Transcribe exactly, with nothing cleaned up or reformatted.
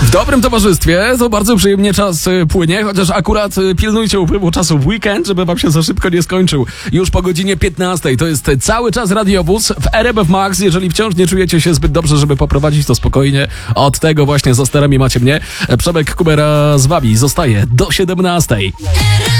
W dobrym towarzystwie to bardzo przyjemnie czas y, płynie, chociaż akurat y, pilnujcie upływu czasu w weekend, żeby wam się za szybko nie skończył. Już po godzinie piętnastej to jest cały czas radiowóz w R M F Max. Jeżeli wciąż nie czujecie się zbyt dobrze, żeby poprowadzić to spokojnie, od tego właśnie za sterami macie mnie. Przemek Kubera z wami zostaje do siedemnastej.